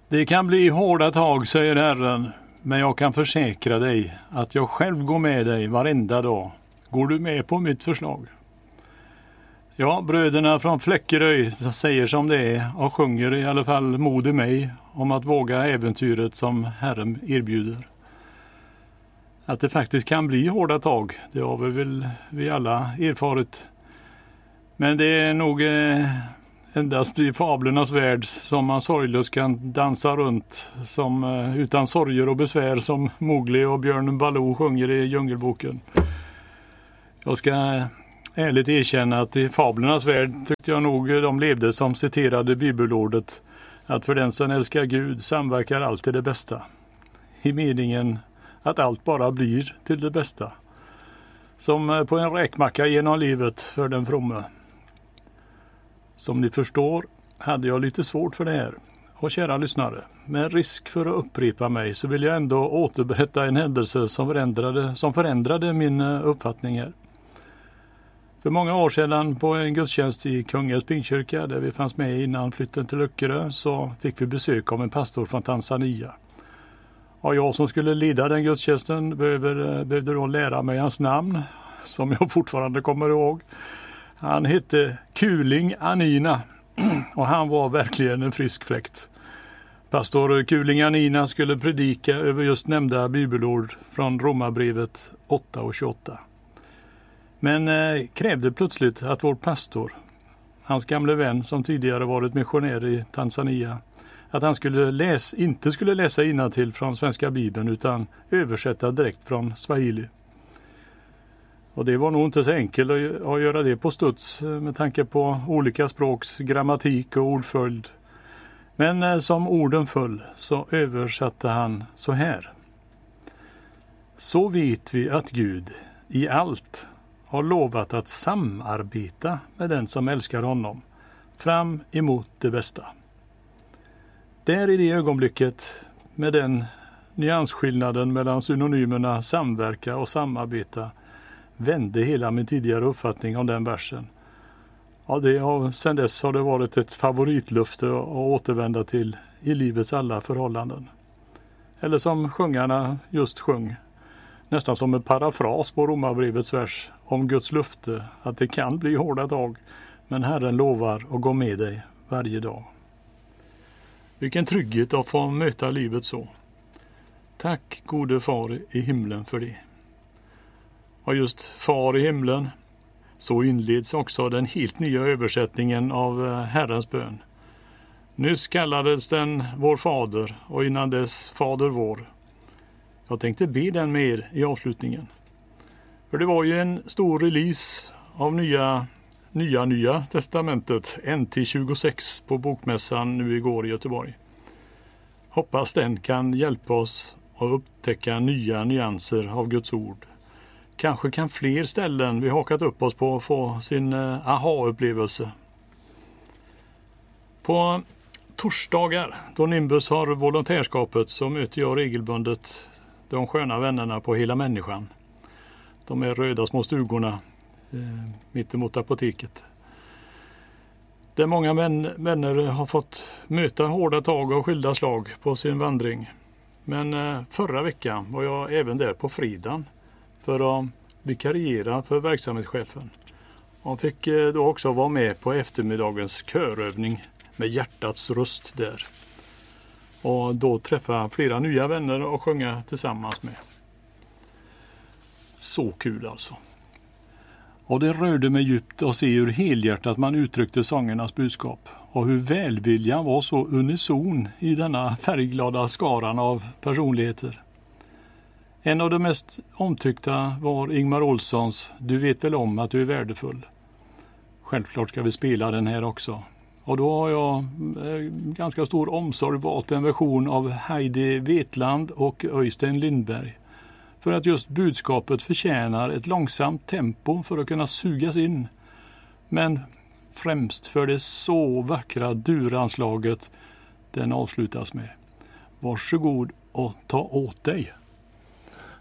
Det kan bli hårda tag, säger Herren, men jag kan försäkra dig att jag själv går med dig varenda dag. Går du med på mitt förslag? Ja, bröderna från Fläckeröj säger som det är och sjunger i alla fall mod i mig om att våga äventyret som Herren erbjuder. Att det faktiskt kan bli hårda tag, det har vi alla erfarit. Men det är nog endast i fablernas värld som man sorglöst kan dansa runt som utan sorger och besvär som Mowgli och Björn Baloo sjunger i Djungelboken. Jag ska ärligt erkänna att i fablernas värld tyckte jag nog de levde som citerade bibelordet att för den som älskar Gud samverkar allt till det bästa. I meningen att allt bara blir till det bästa. Som på en räkmacka genom livet för den fromme. Som ni förstår hade jag lite svårt för det här. Och kära lyssnare, med risk för att upprepa mig så vill jag ändå återberätta en händelse som förändrade min uppfattning här. För många år sedan på en gudstjänst i Kungälvs Pingstkyrka där vi fanns med innan flytten till Öckerö så fick vi besök av en pastor från Tanzania. Och jag som skulle leda den gudstjänsten behövde då lära mig hans namn som jag fortfarande kommer ihåg. Han hette Kuling Anina och han var verkligen en frisk fläkt. Pastor Kuling Anina skulle predika över just nämnda bibelord från Romarbrevet 8:28. Men krävde plötsligt att vår pastor, hans gamle vän som tidigare varit missionär i Tanzania, att han inte skulle läsa innantill från svenska bibeln utan översätta direkt från swahili. Och det var nog inte så enkelt att göra det på studs med tanke på olika språks grammatik och ordföljd. Men som orden föll så översatte han så här. Så vet vi att Gud i allt har lovat att samarbeta med den som älskar honom fram emot det bästa. Där i det ögonblicket med den nyansskillnaden mellan synonymerna samverka och samarbeta vände hela min tidigare uppfattning om den versen. Ja, sen dess har det varit ett favoritlöfte att återvända till i livets alla förhållanden. Eller som sjungarna just sjöng, nästan som en parafras på Romarbrevets vers om Guds löfte att det kan bli hårda tag, men Herren lovar att gå med dig varje dag. Vilken trygghet att få möta livet så. Tack gode far i himlen för det. Och just far i himlen, så inleds också den helt nya översättningen av Herrens bön. Nyss kallades den vår fader och innan dess fader vår. Jag tänkte be den med er i avslutningen. För det var ju en stor release av nya testamentet NT26 på bokmässan nu igår i Göteborg. Hoppas den kan hjälpa oss att upptäcka nya nyanser av Guds ord. Kanske kan fler ställen vi hakat upp oss på få sin aha-upplevelse. På torsdagar då Nimbus har volontärskapet så möter jag regelbundet de sköna vännerna på Hela människan. De är röda små stugorna mittemot apoteket. Där många vänner har fått möta hårda tag av skilda slag på sin vandring. Men förra veckan var jag även där på fredagen för att vikariera för verksamhetschefen. Han fick då också vara med på eftermiddagens körövning med hjärtats röst där. Och då träffa flera nya vänner och sjunga tillsammans med. Så kul alltså. Och det rörde mig djupt att se hur helhjärtat man uttryckte sångernas budskap. Och hur välviljan var så unison i denna färgglada skaran av personligheter. En av de mest omtyckta var Ingmar Olssons Du vet väl om att du är värdefull. Självklart ska vi spela den här också. Och då har jag ganska stor omsorg valt en version av Heidi Vetland och Öystein Lindberg. För att just budskapet förtjänar ett långsamt tempo för att kunna sugas in. Men främst för det så vackra duranslaget den avslutas med. Varsågod och ta åt dig.